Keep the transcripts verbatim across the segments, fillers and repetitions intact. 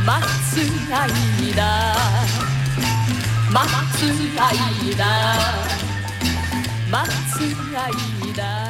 Matsuaida, Matsuaida, Matsuaida,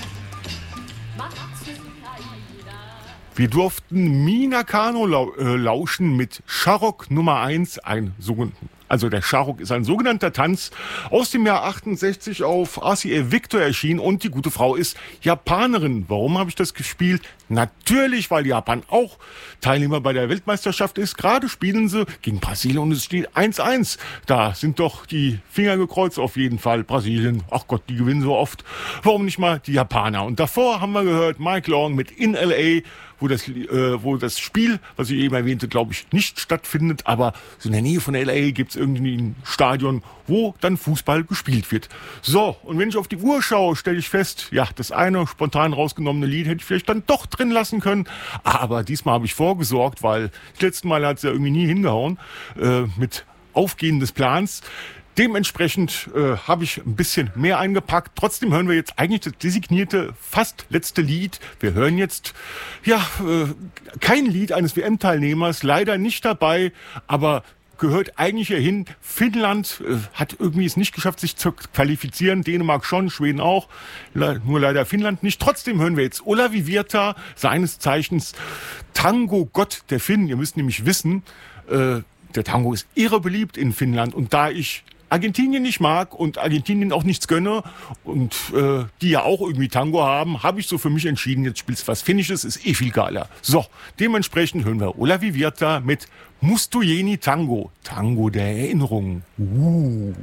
Matsuaida. Wir durften Minakano lau- äh, lauschen mit Sharok Nummer eins, ein sogenannten. Also der Sharok ist ein sogenannter Tanz aus dem Jahr achtundsechzig auf R C A Victor erschienen und die gute Frau ist Japanerin. Warum habe ich das gespielt? Natürlich, weil Japan auch Teilnehmer bei der Weltmeisterschaft ist. Gerade spielen sie gegen Brasilien und es steht eins eins. Da sind doch die Finger gekreuzt auf jeden Fall. Brasilien, ach Gott, die gewinnen so oft. Warum nicht mal die Japaner? Und davor haben wir gehört Mike Long mit In L A, wo das, äh, wo das Spiel, was ich eben erwähnte, glaube ich, nicht stattfindet. Aber so in der Nähe von L A gibt es irgendwie ein Stadion, wo dann Fußball gespielt wird. So, und wenn ich auf die Uhr schaue, stelle ich fest, ja, das eine spontan rausgenommene Lied hätte ich vielleicht dann doch drin lassen können. Aber diesmal habe ich vorgesorgt, weil das letzte Mal hat es ja irgendwie nie hingehauen äh, mit Aufgehen des Plans. Dementsprechend äh, habe ich ein bisschen mehr eingepackt. Trotzdem hören wir jetzt eigentlich das designierte, fast letzte Lied. Wir hören jetzt, ja, äh, kein Lied eines W M-Teilnehmers, leider nicht dabei, aber gehört eigentlich hierhin. Finnland äh, hat irgendwie es nicht geschafft, sich zu qualifizieren. Dänemark schon, Schweden auch. Le- nur leider Finnland nicht. Trotzdem hören wir jetzt Olavi Virta, seines Zeichens Tango-Gott der Finnen. Ihr müsst nämlich wissen, äh, der Tango ist irre beliebt in Finnland. Und da ich Argentinien nicht mag und Argentinien auch nichts gönne und äh, die ja auch irgendwie Tango haben, habe ich so für mich entschieden, jetzt spielst du was Finnisches, ist eh viel geiler. So, dementsprechend hören wir Olavi Virta mit Mustojeni Tango. Tango der Erinnerung. Uh.